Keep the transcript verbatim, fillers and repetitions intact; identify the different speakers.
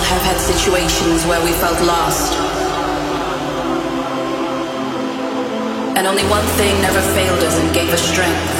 Speaker 1: have had situations where we felt lost. And only one thing never failed us and gave us strength.